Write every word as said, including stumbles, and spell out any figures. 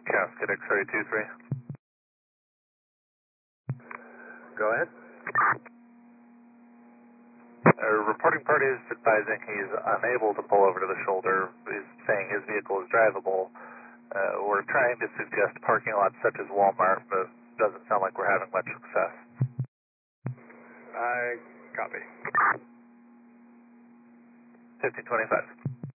Casket X-ray two three. Go ahead. Uh, reporting party is advising he's unable to pull over to the shoulder. He's saying his vehicle is drivable. Uh, we're trying to suggest parking lots such as Walmart, but it doesn't sound like we're having much success. I copy. fifteen twenty-five.